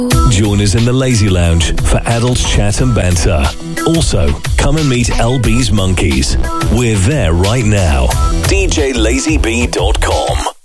Join us in the Lazy Lounge for adults chat and banter. Also, come and meet LB's Monkeys. We're there right now. DJLazyB.com.